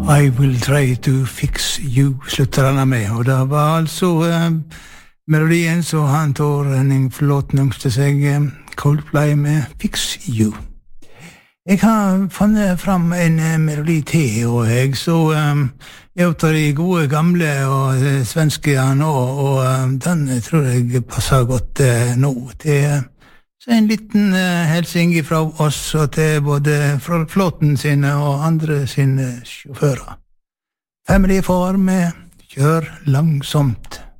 I will try to fix you, slutter han med. Og det var altså melodien så han tar en flott nungste seg Coldplay med Fix You. Jeg har funnet fram en melodi til, og jeg så jeg tar de gode gamle og svenske nå, og den tror jeg passer godt nå til så en liten helsing fra oss og til både flåten sine og andre sine sjåfører. Family Far med Kjør langsomt.